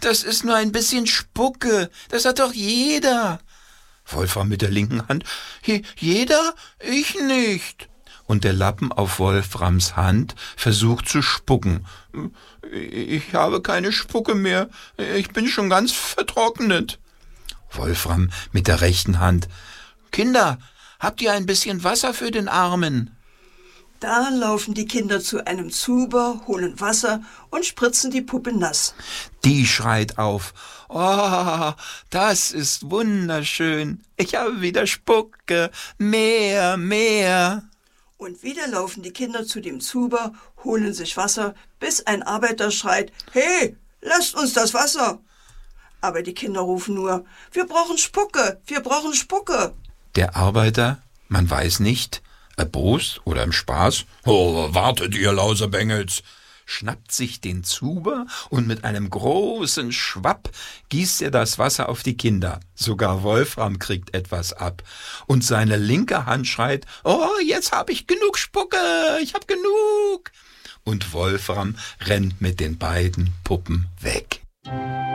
das ist nur ein bisschen Spucke, das hat doch jeder. Wolfram mit der linken Hand, jeder? Ich nicht. Und der Lappen auf Wolframs Hand versucht zu spucken. Ich habe keine Spucke mehr, ich bin schon ganz vertrocknet. Wolfram mit der rechten Hand, Kinder, habt ihr ein bisschen Wasser für den Armen? Da laufen die Kinder zu einem Zuber, holen Wasser und spritzen die Puppe nass. Die schreit auf, oh, das ist wunderschön, ich habe wieder Spucke, mehr, mehr. Und wieder laufen die Kinder zu dem Zuber, holen sich Wasser, bis ein Arbeiter schreit, hey, lasst uns das Wasser. Aber die Kinder rufen nur, wir brauchen Spucke, wir brauchen Spucke. Der Arbeiter, man weiß nicht, erbost oder im Spaß, oh, wartet ihr Lausebengels, schnappt sich den Zuber und mit einem großen Schwapp gießt er das Wasser auf die Kinder. Sogar Wolfram kriegt etwas ab. Und seine linke Hand schreit, oh, jetzt hab ich genug Spucke, ich hab genug. Und Wolfram rennt mit den beiden Puppen weg.